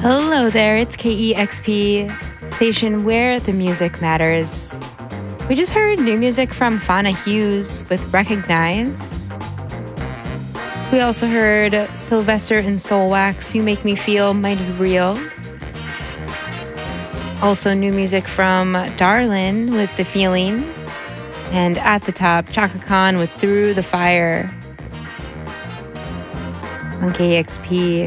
Hello there, it's KEXP, station where the music matters. We just heard new music from Fauna Hughes with Recognize. We also heard Sylvester and Soulwax, You Make Me Feel Mighty Real. Also new music from Darlin with The Feeling. And at the top, Chaka Khan with Through the Fire on KEXP.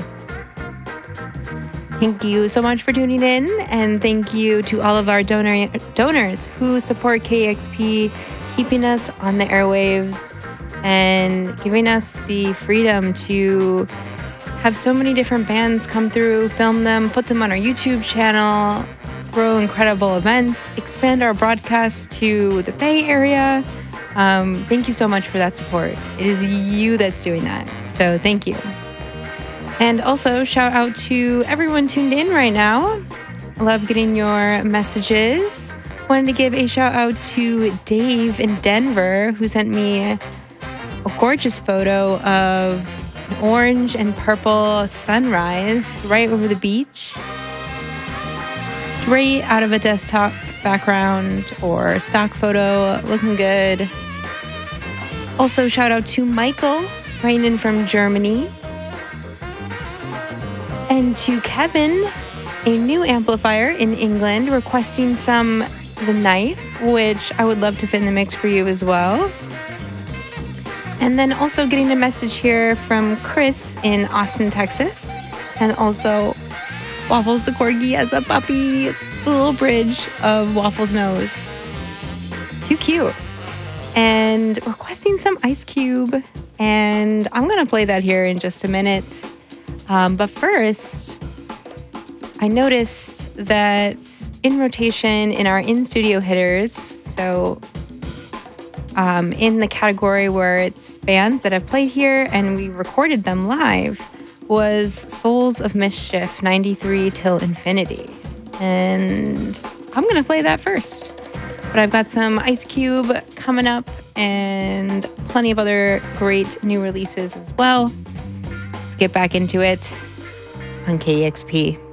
Thank you so much for tuning in, and thank you to all of our donors who support KEXP, keeping us on the airwaves and giving us the freedom to have so many different bands come through, film them, put them on our YouTube channel, throw incredible events, expand our broadcast to the Bay Area. Thank you so much for that support. It is you that's doing that, so thank you. And also, shout out to everyone tuned in right now. I love getting your messages. Wanted to give a shout out to Dave in Denver, who sent me a gorgeous photo of an orange and purple sunrise right over the beach. Straight out of a desktop background or stock photo, looking good. Also, shout out to Michael, writing in from Germany. And to Kevin, a new amplifier in England, requesting some The Knife, which I would love to fit in the mix for you as well. And then also getting a message here from Chris in Austin, Texas. And also Waffles the Corgi as a puppy, the little bridge of Waffles' nose. Too cute. And requesting some Ice Cube. And I'm going to play that here in just a minute. But first, I noticed that in rotation in our in-studio hitters, so in the category where it's bands that have played here and we recorded them live, was Souls of Mischief 93 Till Infinity. And I'm going to play that first. But I've got some Ice Cube coming up and plenty of other great new releases as well. Get back into it on KEXP.